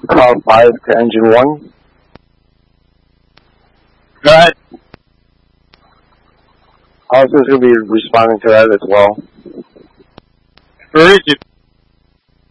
Call 5 to engine 1. Go ahead. Also, going to be responding to that as well. Where is it?